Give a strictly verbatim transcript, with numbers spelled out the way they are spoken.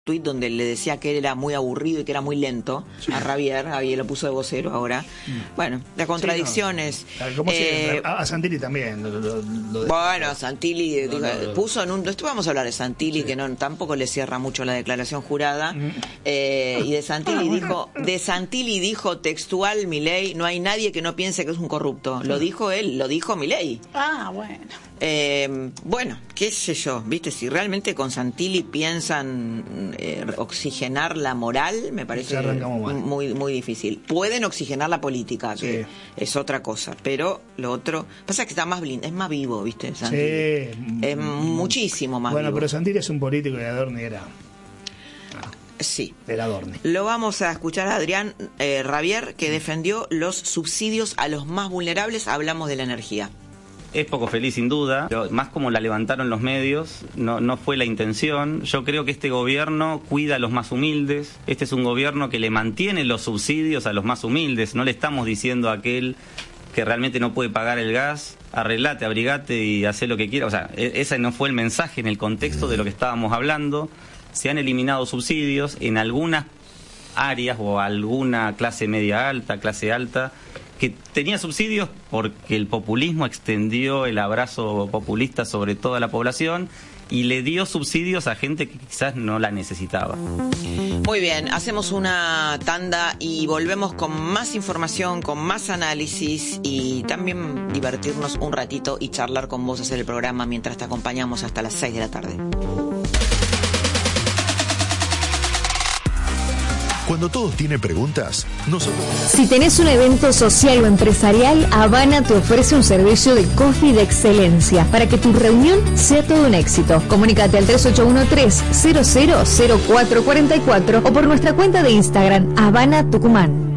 tuit donde le decía que era muy aburrido y que era muy lento, sí, a Javier, Javier lo puso de vocero ahora. Mm. Bueno, las contradicciones. Sí, no. ¿Cómo eh, a, a Santilli también. Lo, lo, lo bueno, a Santilli no, digo, no, no, puso en un... Esto vamos a hablar de Santilli, sí, que no tampoco le cierra mucho la declaración jurada. Mm. Eh, y de Santilli ah, dijo, bueno. de Santilli dijo textual Milei, no hay nadie que no piense que es un corrupto. Lo dijo él, lo dijo Milei. Ah, bueno. Eh, bueno, qué sé yo, viste, si realmente con Santilli piensan eh, oxigenar la moral, me parece muy muy difícil. Pueden oxigenar la política, que sí, es otra cosa, pero lo otro, pasa que está más blind, es más vivo, viste, Santilli. Sí, es muchísimo más bueno, vivo. Pero Santilli es un político y Adorni era... Sí. Era Adorni. Lo vamos a escuchar a Adrián eh, Rabier, que defendió los subsidios a los más vulnerables. Hablamos de la energía. Es poco feliz, sin duda, pero más como la levantaron los medios, no, no fue la intención. Yo creo que este gobierno cuida a los más humildes. Este es un gobierno que le mantiene los subsidios a los más humildes. No le estamos diciendo a aquel que realmente no puede pagar el gas, arreglate, abrigate y haz lo que quiera. O sea, ese no fue el mensaje en el contexto de lo que estábamos hablando. Se han eliminado subsidios en algunas áreas o alguna clase media alta, clase alta, que tenía subsidios porque el populismo extendió el abrazo populista sobre toda la población y le dio subsidios a gente que quizás no la necesitaba. Muy bien, hacemos una tanda y volvemos con más información, con más análisis y también divertirnos un ratito y charlar con vos, hacer el programa mientras te acompañamos hasta las seis de la tarde. Cuando todos tienen preguntas, nosotros... Si tenés un evento social o empresarial, Habana te ofrece un servicio de coffee de excelencia para que tu reunión sea todo un éxito. Comunícate al tres ocho uno tres, cero cero cero cuatro cuatro cuatro o por nuestra cuenta de Instagram, Habana Tucumán.